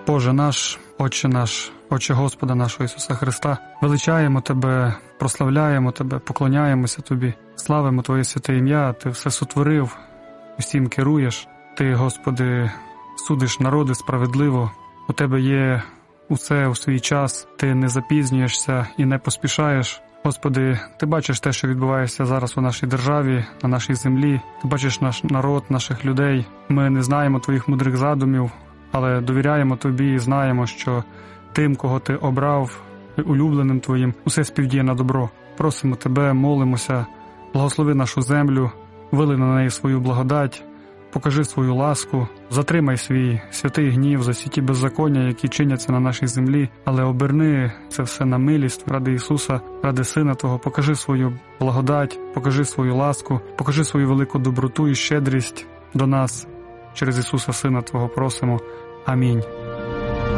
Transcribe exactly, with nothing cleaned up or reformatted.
Боже наш, Отче наш, Отче Господа нашого Ісуса Христа, величаємо Тебе, прославляємо Тебе, поклоняємося Тобі, славимо Твоє святе ім'я, Ти все сотворив, усім керуєш, Ти, Господи, судиш народи справедливо, у Тебе є усе у свій час, Ти не запізнюєшся і не поспішаєш. Господи, Ти бачиш те, що відбувається зараз у нашій державі, на нашій землі, Ти бачиш наш народ, наших людей. Ми не знаємо Твоїх мудрих задумів, але довіряємо Тобі і знаємо, що тим, кого Ти обрав, улюбленим Твоїм, усе співдіє на добро. Просимо Тебе, молимося, благослови нашу землю, вили на неї свою благодать, покажи свою ласку, затримай свій святий гнів за всі ті беззаконня, які чиняться на нашій землі, але оберни це все на милість ради Ісуса, ради Сина Твого, покажи свою благодать, покажи свою ласку, покажи свою велику доброту і щедрість до нас. Через Ісуса Сина Твого просимо. Амінь.